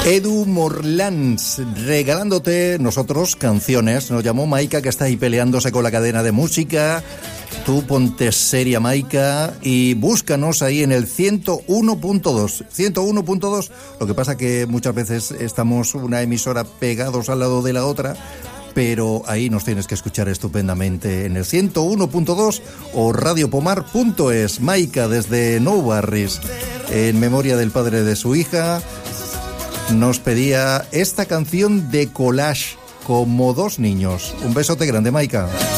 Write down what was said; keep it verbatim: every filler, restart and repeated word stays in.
Edu Morlans, regalándote nosotros canciones. Nos llamó Maika, que está ahí peleándose con la cadena de música. Tú ponte seria, Maika, y búscanos ahí en el ciento uno punto dos. ciento uno punto dos, lo que pasa que muchas veces estamos una emisora pegados al lado de la otra, pero ahí nos tienes que escuchar estupendamente en el ciento uno punto dos o radiopomar punto es. Maika desde Nou Barris, en memoria del padre de su hija, nos pedía esta canción de Collage, Como dos niños. Un besote grande, Maika.